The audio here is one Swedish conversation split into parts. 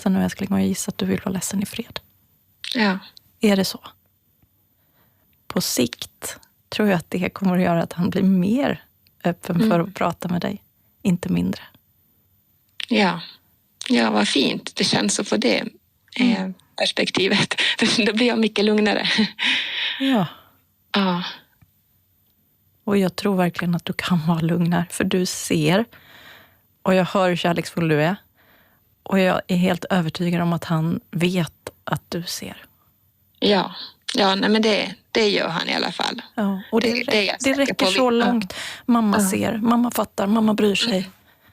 ledsen nu älskling och jag gissar att du vill vara ledsen i fred. Ja. Är det så? På sikt tror jag att det kommer att göra att han blir mer öppen för att prata med dig. Inte mindre. Ja, vad fint. Det känns så på det perspektivet. Då blir jag mycket lugnare. Ja. Ja. Och jag tror verkligen att du kan vara lugnare. För du ser, och jag hör hur kärleksfull du är. Och jag är helt övertygad om att han vet att du ser. Ja, nej, men det gör han i alla fall. Ja, och det räcker på. så långt. Mamma ser, mamma fattar, mamma bryr sig.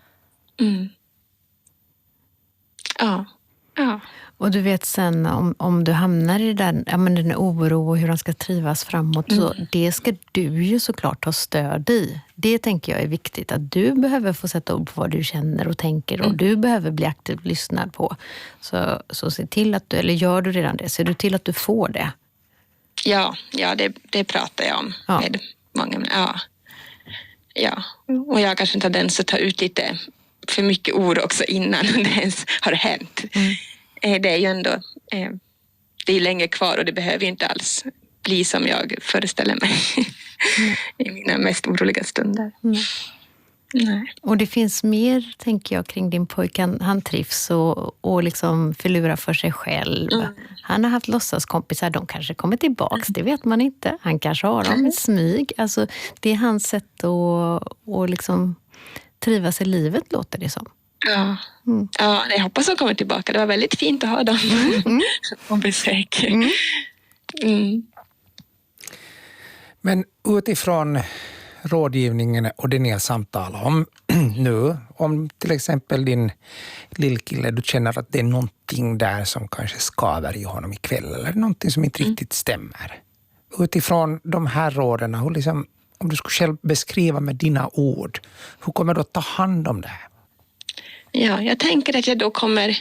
Ja. Och du vet sen om du hamnar i den oro och hur han ska trivas framåt, så det ska du ju såklart ha stöd i. Det tänker jag är viktigt, att du behöver få sätta ord på vad du känner och tänker och du behöver bli aktivt lyssnad på. Så se till att du, eller gör du redan det, ser du till att du får det. Ja, det pratar jag om med många. Ja. Och jag kanske inte har den så ta ut lite för mycket ord också innan det ens har hänt. Det är ju ändå det är länge kvar och det behöver ju inte alls bli som jag föreställer mig i mina mest oroliga stunder. Nej. Och det finns mer, tänker jag, kring din pojke. Han trivs och liksom förlurar för sig själv. Han har haft låtsaskompisar, de kanske kommer tillbaks, det vet man inte. Han kanske har dem i smyg. Alltså, det är hans sätt att liksom trivas i livet, låter det som. Ja, jag hoppas de kommer tillbaka. Det var väldigt fint att ha dem på besök. Men utifrån rådgivningen och det ni har samtalat om nu, om till exempel din lillkille, du känner att det är någonting där som kanske skaver i honom ikväll eller någonting som inte riktigt stämmer. Utifrån de här råden, hur liksom, om du skulle själv beskriva med dina ord, hur kommer du att ta hand om det här? Ja, jag tänker att jag då kommer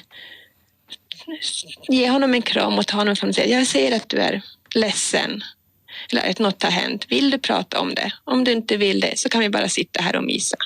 ge honom en kram och ta honom fram och säga, jag ser att du är ledsen eller att något har hänt. Vill du prata om det? Om du inte vill det så kan vi bara sitta här och mysa.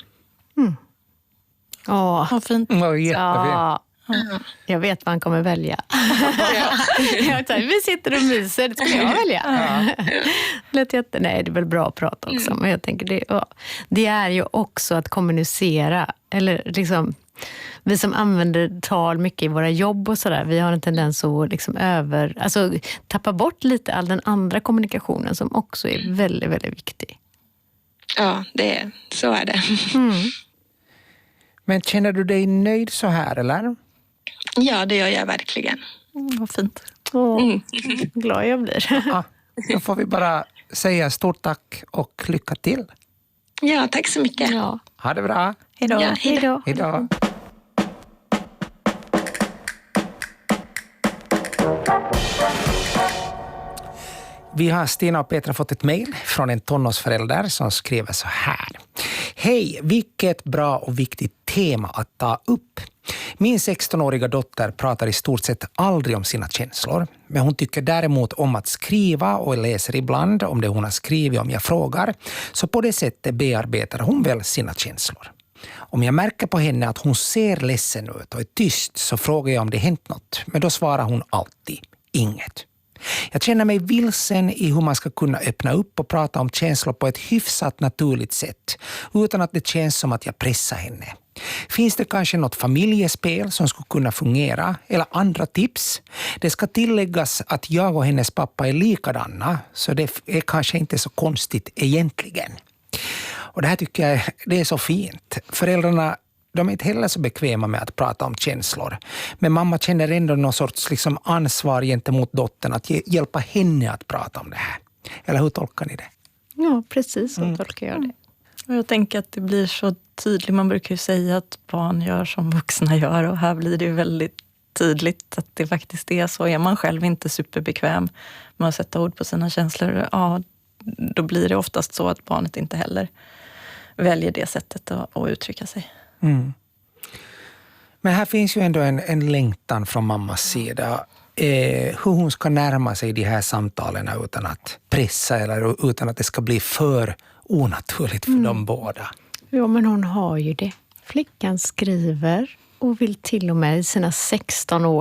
Vad fint. Ja. Jag vet vad han kommer välja. Jag tar, vi sitter och myser, det ska jag välja. Nej, det är väl bra att prata också. Men jag tänker det är ju också att kommunicera. Eller liksom, vi som använder tal mycket i våra jobb och sådär, vi har en tendens att liksom tappa bort lite all den andra kommunikationen som också är väldigt, väldigt viktig. Ja, så är det. Men känner du dig nöjd så här, eller? Ja, det gör jag verkligen. Vad fint. Glad jag blir. Då får vi bara säga stort tack och lycka till. Ja, tack så mycket. Ja. Ha det bra. Hej då. Ja, hej då. Hej då. Vi har, Stina och Petra, fått ett mejl från en tonårsförälder som skriver så här. Hej, vilket bra och viktigt tema att ta upp. Min 16-åriga dotter pratar i stort sett aldrig om sina känslor. Men hon tycker däremot om att skriva och läser ibland om det hon har skrivit om jag frågar. Så på det sättet bearbetar hon väl sina känslor. Om jag märker på henne att hon ser ledsen ut och är tyst så frågar jag om det hänt något. Men då svarar hon alltid inget. Jag känner mig vilsen i hur man ska kunna öppna upp och prata om känslor på ett hyfsat naturligt sätt utan att det känns som att jag pressar henne. Finns det kanske något familjespel som skulle kunna fungera eller andra tips? Det ska tilläggas att jag och hennes pappa är likadana så det är kanske inte så konstigt egentligen. Och det här tycker jag det är så fint. Föräldrarna, de är inte heller så bekväma med att prata om känslor. Men mamma känner ändå någon sorts liksom ansvar gentemot dottern att hjälpa henne att prata om det här. Eller hur tolkar ni det? Ja, precis så tolkar jag det. Och jag tänker att det blir så tydligt. Man brukar ju säga att barn gör som vuxna gör. Och här blir det ju väldigt tydligt att det faktiskt är så. Är man själv inte superbekväm med att sätta ord på sina känslor, då blir det oftast så att barnet inte heller väljer det sättet att uttrycka sig. Men här finns ju ändå en längtan från mammas sida. Hur hon ska närma sig de här samtalen utan att pressa eller utan att det ska bli för onaturligt för dem båda. Ja, men hon har ju det. Flickan skriver och vill till och med i sina 16 år